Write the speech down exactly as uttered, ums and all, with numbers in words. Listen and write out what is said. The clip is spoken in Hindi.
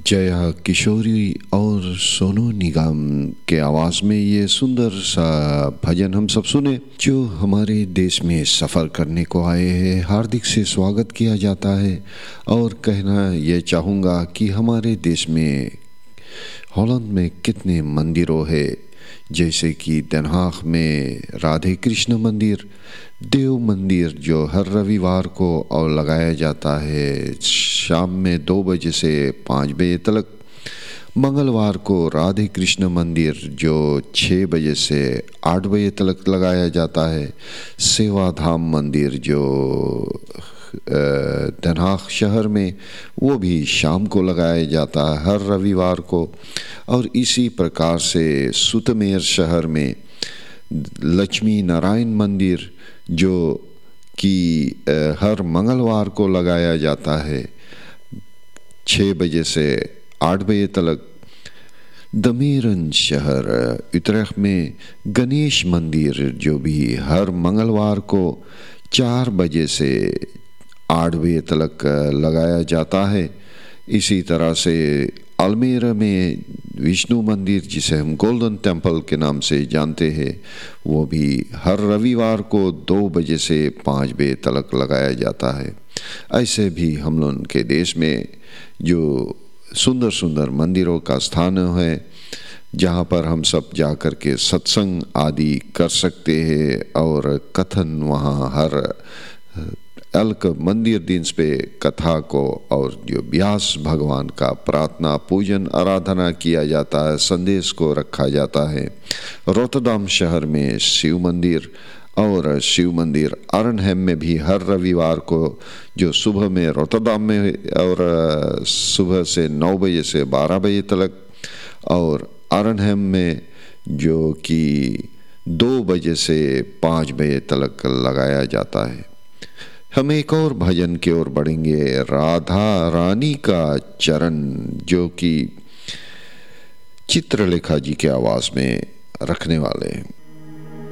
जया किशोरी और सोनू निगम के आवाज़ में ये सुंदर सा भजन हम सब सुने। जो हमारे देश में सफ़र करने को आए हैं हार्दिक से स्वागत किया जाता है। और कहना ये चाहूँगा कि हमारे देश में हॉलैंड में कितने मंदिरों है, जैसे कि den Haag में राधे कृष्ण मंदिर, देव मंदिर जो हर रविवार को और लगाया जाता है शाम में दो बजे से पाँच बजे तक। मंगलवार को राधे कृष्ण मंदिर जो छः बजे से आठ बजे तक लगाया जाता है। सेवाधाम मंदिर जो den Haag शहर में, वो भी शाम को लगाया जाता है हर रविवार को। और इसी प्रकार से सुतमेर शहर में लक्ष्मी नारायण मंदिर जो कि हर मंगलवार को लगाया जाता है छः बजे से आठ बजे तक। दमेरन शहर उत्तराखंड में गणेश मंदिर जो भी हर मंगलवार को चार बजे से आठ बजे तक लगाया जाता है। इसी तरह से अल्मेरा में विष्णु मंदिर जिसे हम गोल्डन टेम्पल के नाम से जानते हैं, वो भी हर रविवार को दो बजे से पाँच बजे तक लगाया जाता है। ऐसे भी हम लोग के देश में जो सुंदर सुंदर मंदिरों का स्थान है जहाँ पर हम सब जा कर के सत्संग आदि कर सकते हैं। और कथन वहाँ हर अलग मंदिर दिन पे कथा को और जो व्यास भगवान का प्रार्थना पूजन आराधना किया जाता है, संदेश को रखा जाता है। रोटरडम शहर में शिव मंदिर और शिव मंदिर आर्नहेम में भी हर रविवार को जो सुबह में रोटरडम में और सुबह से नौ बजे से बारह बजे तक, और आर्नहेम में जो कि दो बजे से पाँच बजे तक लगाया जाता है। हम एक और भजन की ओर बढ़ेंगे, राधा रानी का चरण, जो कि चित्रलेखा जी के आवाज़ में रखने वाले हैं।